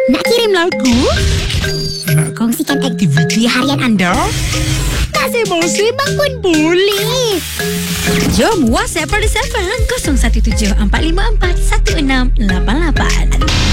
Nak kirim lagu? Nak kongsikan aktiviti harian anda? Tak sembang-sembang pun boleh. Jom WhatsApp Parti 7 017 454 1688.